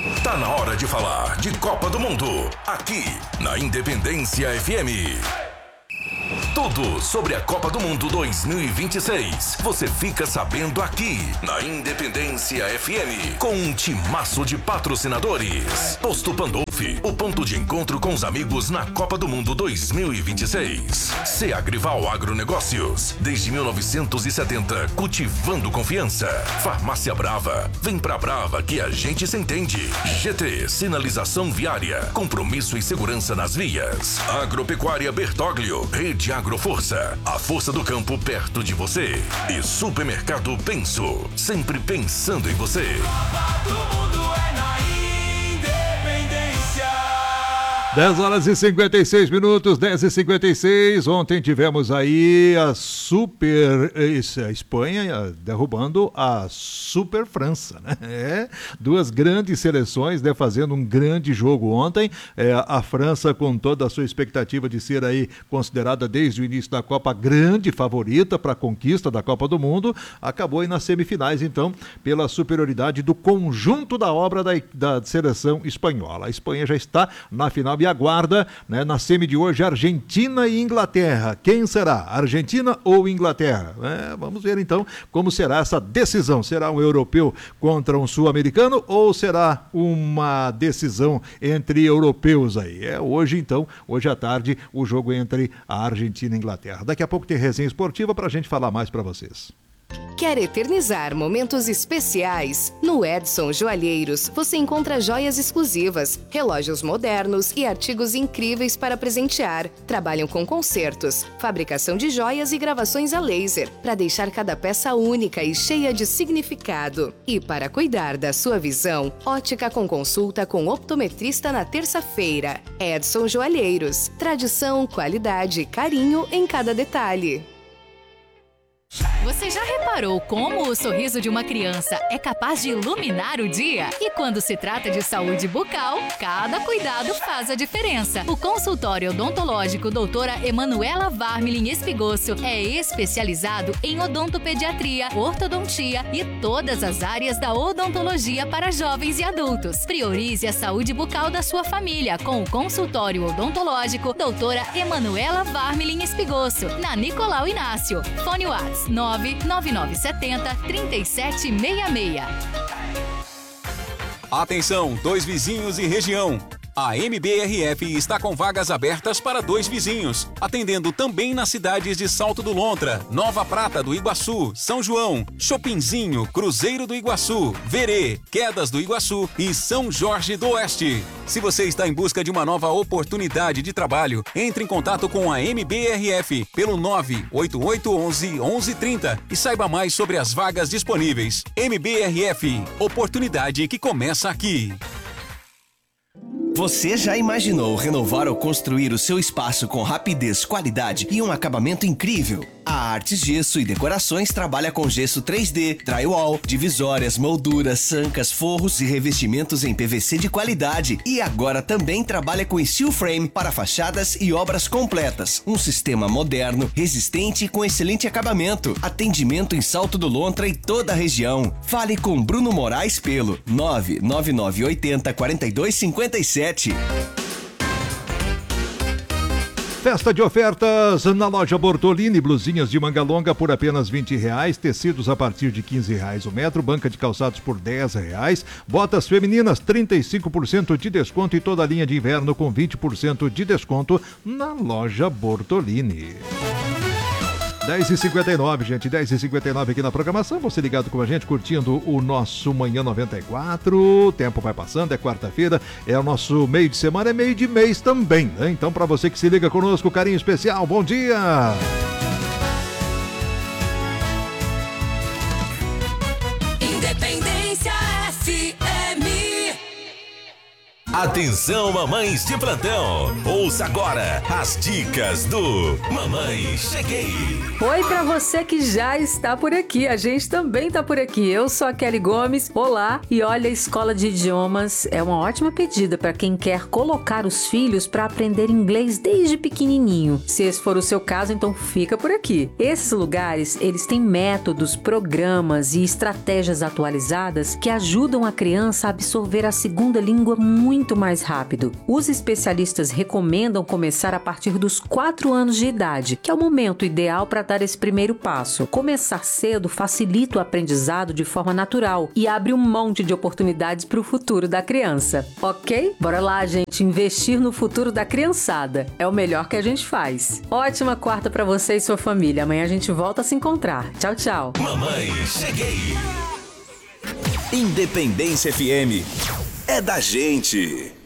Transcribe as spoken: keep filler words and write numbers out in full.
Tá na hora de falar de Copa do Mundo, aqui na Independência F M. Tudo sobre a Copa do Mundo dois mil e vinte e seis. Você fica sabendo aqui na Independência F M, com um timaço de patrocinadores. Posto Pandolfi, o ponto de encontro com os amigos na Copa do Mundo dois mil e vinte e seis. Seagrival Agronegócios, desde mil novecentos e setenta, cultivando confiança. Farmácia Brava, vem pra Brava que a gente se entende. G T, sinalização viária, compromisso e segurança nas vias. Agropecuária Bertoglio, Rede Agroforça, a força do campo perto de você. E Supermercado Penso, sempre pensando em você. Copa do Mundo é na Independência. dez horas e cinquenta e seis minutos, dez e cinquenta e seis. Ontem tivemos aí a Super a Espanha derrubando a Super França, né? É, duas grandes seleções, né, fazendo um grande jogo ontem. É, a França, com toda a sua expectativa de ser aí considerada desde o início da Copa a grande favorita para a conquista da Copa do Mundo, acabou aí nas semifinais, então, pela superioridade do conjunto da obra da, da seleção espanhola. A Espanha já está na final e aguarda, né, na semi de hoje, Argentina e Inglaterra. Quem será? Argentina ou Inglaterra? É, vamos ver então como será essa decisão. Será um europeu contra um sul-americano ou será uma decisão entre europeus aí? É hoje então, hoje à tarde, o jogo entre a Argentina e a Inglaterra. Daqui a pouco tem resenha esportiva para a gente falar mais para vocês. Quer eternizar momentos especiais? No Edson Joalheiros você encontra joias exclusivas, relógios modernos e artigos incríveis para presentear. Trabalham com concertos, fabricação de joias e gravações a laser, para deixar cada peça única e cheia de significado. E para cuidar da sua visão, ótica com consulta com optometrista na terça-feira. Edson Joalheiros. Tradição, qualidade e carinho em cada detalhe. Você já reparou como o sorriso de uma criança é capaz de iluminar o dia? E quando se trata de saúde bucal, cada cuidado faz a diferença. O consultório odontológico doutora Emanuela Varmilin Espigosso é especializado em odontopediatria, ortodontia e todas as áreas da odontologia para jovens e adultos. Priorize a saúde bucal da sua família com o consultório odontológico doutora Emanuela Varmilin Espigosso, na Nicolau Inácio. Fone WhatsApp nove nove nove sete zero, três sete seis seis. Atenção, dois vizinhos e região. A M B R F está com vagas abertas para dois vizinhos, atendendo também nas cidades de Salto do Lontra, Nova Prata do Iguaçu, São João, Chopinzinho, Cruzeiro do Iguaçu, Verê, Quedas do Iguaçu e São Jorge do Oeste. Se você está em busca de uma nova oportunidade de trabalho, entre em contato com a M B R F pelo nove oito oito um um, um um três zero e saiba mais sobre as vagas disponíveis. M B R F, oportunidade que começa aqui. Você já imaginou renovar ou construir o seu espaço com rapidez, qualidade e um acabamento incrível? A Artes Gesso e Decorações trabalha com gesso três D, drywall, divisórias, molduras, sancas, forros e revestimentos em P V C de qualidade. E agora também trabalha com steel frame para fachadas e obras completas. Um sistema moderno, resistente e com excelente acabamento. Atendimento em Salto do Lontra e toda a região. Fale com Bruno Moraes pelo nove nove nove oito zero, quatro dois cinco sete. Festa de ofertas na loja Bortolini, blusinhas de manga longa por apenas vinte reais, tecidos a partir de quinze reais o metro, banca de calçados por dez reais, botas femininas trinta e cinco por cento de desconto e toda a linha de inverno com vinte por cento de desconto na loja Bortolini. dez e cinquenta e nove, gente, dez e cinquenta e nove aqui na programação, você ligado com a gente, curtindo o nosso Manhã noventa e quatro, o tempo vai passando, é quarta-feira, é o nosso meio de semana, é meio de mês também, né? Então, para você que se liga conosco, carinho especial, bom dia! Independência F M. Atenção, mamães de plantão. Ouça agora as dicas do Mamãe Cheguei. Oi pra você que já está por aqui. A gente também tá por aqui. Eu sou a Kelly Gomes. Olá. E olha, a escola de idiomas é uma ótima pedida para quem quer colocar os filhos para aprender inglês desde pequenininho. Se esse for o seu caso, então fica por aqui. Esses lugares, eles têm métodos, programas e estratégias atualizadas que ajudam a criança a absorver a segunda língua muito mais rápido. Os especialistas recomendam começar a partir dos quatro anos de idade, que é o momento ideal para dar esse primeiro passo. Começar cedo facilita o aprendizado de forma natural e abre um monte de oportunidades para o futuro da criança. Ok? Bora lá, gente, investir no futuro da criançada. É o melhor que a gente faz. Ótima quarta para você e sua família. Amanhã a gente volta a se encontrar. Tchau, tchau. Mamãe Cheguei. Independência F M é da gente.